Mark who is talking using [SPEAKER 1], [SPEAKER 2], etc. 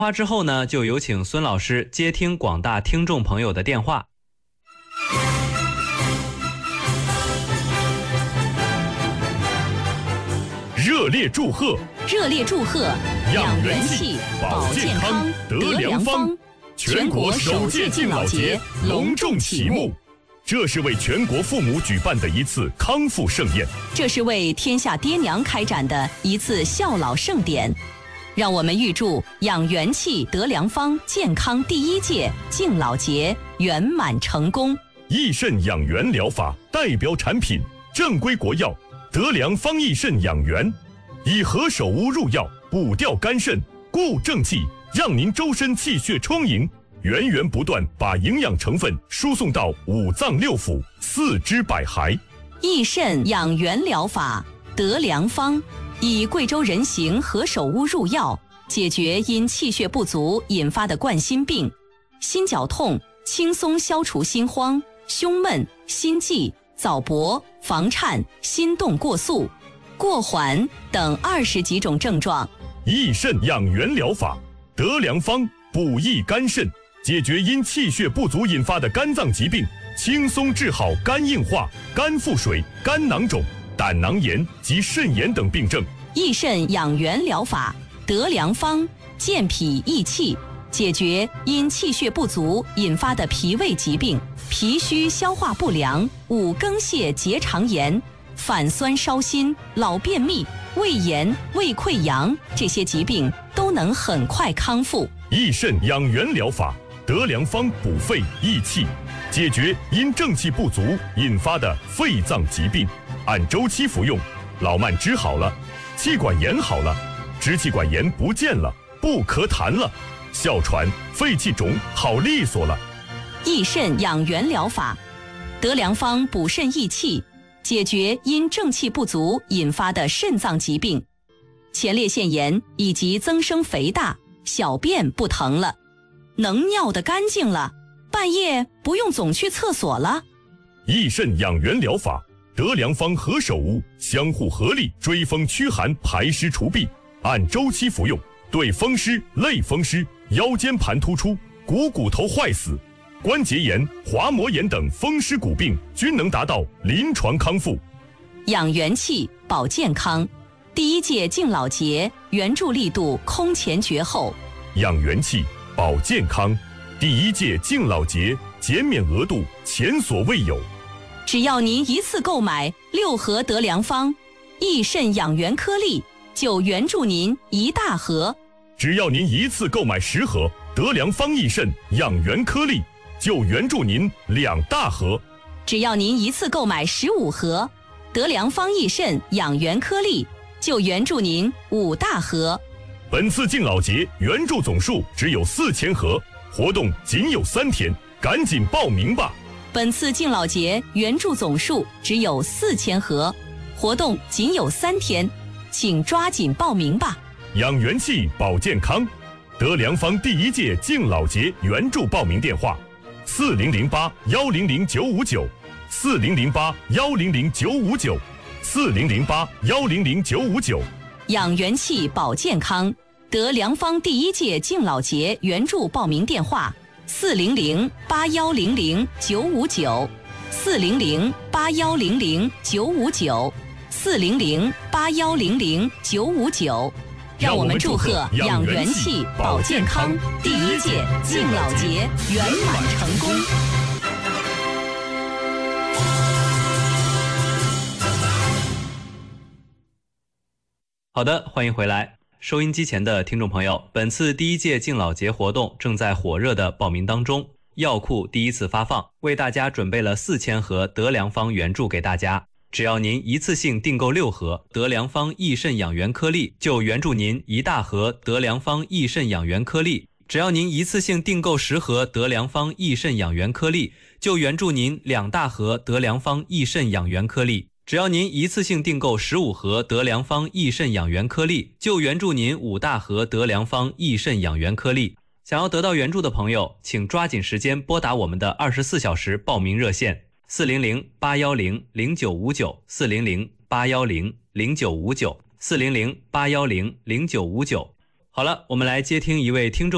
[SPEAKER 1] 话之后呢，就有请孙老师接听广大听众朋友的电话。
[SPEAKER 2] 热烈祝贺！
[SPEAKER 3] 热烈祝贺！
[SPEAKER 2] 养元气，保健康，得良方。全国首届敬老节隆重启幕。这是为全国父母举办的一次康复盛宴，
[SPEAKER 3] 这是为天下爹娘开展的一次孝老盛典。让我们预祝养元气得良方健康第一届敬老节圆满成功。
[SPEAKER 2] 益肾养元疗法代表产品正规国药得良方益肾养元，以何首乌入药，补调肝肾，固正气，让您周身气血充盈，源源不断把营养成分输送到五脏六腑、四肢百骸。
[SPEAKER 3] 益肾养元疗法得良方，以贵州人形何首乌入药，解决因气血不足引发的冠心病、心绞痛，轻松消除心慌、胸闷、心悸、早搏、房颤、心动过速、过缓等20几种症状。
[SPEAKER 2] 益肾养元疗法得良方，补益肝肾，解决因气血不足引发的肝脏疾病，轻松治好肝硬化、肝腹水、肝囊肿、胆囊炎及肾炎等病症。
[SPEAKER 3] 益肾养元疗法得良方，健脾益气，解决因气血不足引发的脾胃疾病、脾虚消化不良、五更泻结肠炎、反酸烧心、老便秘、胃炎、胃溃疡这些疾病都能很快康复。
[SPEAKER 2] 益肾养元疗法得良方补肺益气，解决因正气不足引发的肺脏疾病，按周期服用，老慢支好了，气管炎好了，支气管炎不见了，不咳痰了，哮喘、肺气肿好利索了。
[SPEAKER 3] 益肾养元疗法得良方补肾益气，解决因正气不足引发的肾脏疾病，前列腺炎以及增生肥大，小便不疼了，能尿得干净了，半夜不用总去厕所了。
[SPEAKER 2] 益肾养元疗法得良方何首乌相互合力追风驱寒排湿除痹，按周期服用，对风湿、类风湿、腰间盘突出、股头坏死、关节炎、滑膜炎等风湿骨病均能达到临床康复。
[SPEAKER 3] 养元气保健康，第一届敬老节援助力度空前绝后。
[SPEAKER 2] 养元气保健康，第一届敬老节减免额度前所未有。
[SPEAKER 3] 只要您一次购买6盒得良方益肾养元颗粒，就援助您1大盒。
[SPEAKER 2] 只要您一次购买10盒得良方益肾养元颗粒，就援助您2大盒。
[SPEAKER 3] 只要您一次购买15盒得良方益肾养元颗粒，就援助您5大盒。
[SPEAKER 2] 本次敬老节援助总数只有4000盒，活动仅有3天，赶紧报名吧。
[SPEAKER 3] 本次敬老节援助总数只有4000盒，活动仅有3天，请抓紧报名吧。
[SPEAKER 2] 养元气保健康，得良方第一届敬老节援助报名电话：4008-100-959 4008-100-959 4008-100-959。
[SPEAKER 3] 养元气保健康，得良方第一届敬老节援助报名电话：400-8100-959 400-8100-959 400-8100-959。让我们祝贺养元气保健康第一届敬老节圆满成功。
[SPEAKER 1] 好的，欢迎回来。收音机前的听众朋友，本次第一届敬老节活动正在火热的报名当中，药库第一次发放，为大家准备了4000盒得良方援助给大家。只要您一次性订购6盒得良方益肾养元颗粒，就援助您1大盒得良方益肾养元颗粒；只要您一次性订购10盒得良方益肾养元颗粒，就援助您2大盒得良方益肾养元颗粒；只要您一次性订购15盒得良方益肾养元颗粒，就援助您5大盒得良方益肾养元颗粒。想要得到援助的朋友，请抓紧时间拨打我们的24小时报名热线400-810-0959 400-810-0959 400-810-0959。好了，我们来接听一位听众